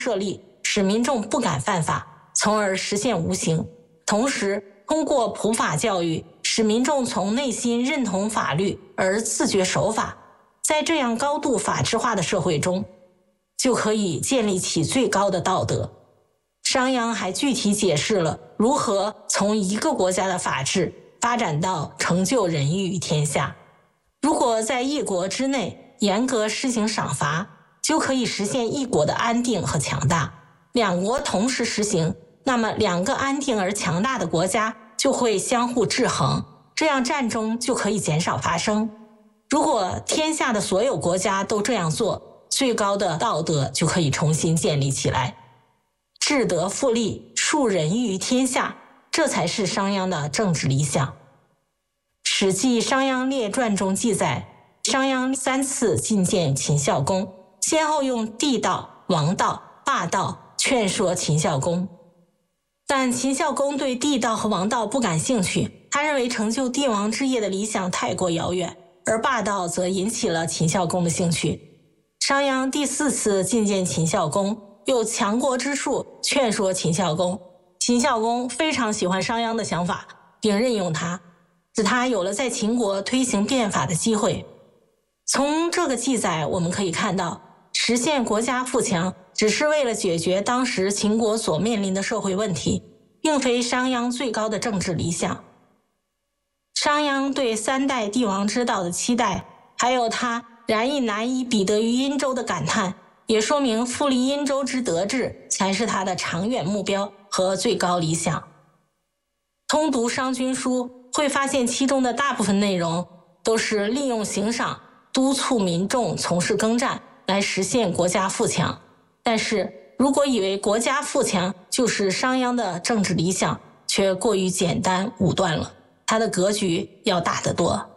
设立，使民众不敢犯法，从而实现无形。同时，通过普法教育，使民众从内心认同法律而自觉守法。在这样高度法治化的社会中，就可以建立起最高的道德。商鞅还具体解释了如何从一个国家的法治发展到成就仁义于天下。如果在一国之内严格施行赏罚，就可以实现一国的安定和强大。两国同时实行，那么两个安定而强大的国家就会相互制衡，这样战争就可以减少发生。如果天下的所有国家都这样做，最高的道德就可以重新建立起来。治德复利，树仁义于天下，这才是商鞅的政治理想。《史记·商鞅列传》中记载，商鞅3次觐见秦孝公，先后用帝道、王道、霸道劝说秦孝公。但秦孝公对帝道和王道不感兴趣，他认为成就帝王之业的理想太过遥远，而霸道则引起了秦孝公的兴趣。商鞅第4次觐见秦孝公，用强国之术劝说秦孝公。秦孝公非常喜欢商鞅的想法，并任用他，使他有了在秦国推行变法的机会。从这个记载我们可以看到，实现国家富强只是为了解决当时秦国所面临的社会问题，并非商鞅最高的政治理想。商鞅对3代帝王之道的期待，还有他然亦难以比得于殷周的感叹，也说明复立殷周之德治才是他的长远目标和最高理想。通读商君书，会发现其中的大部分内容都是利用刑赏督促民众从事耕战来实现国家富强。但是如果以为国家富强就是商鞅的政治理想，却过于简单武断了，他的格局要大得多。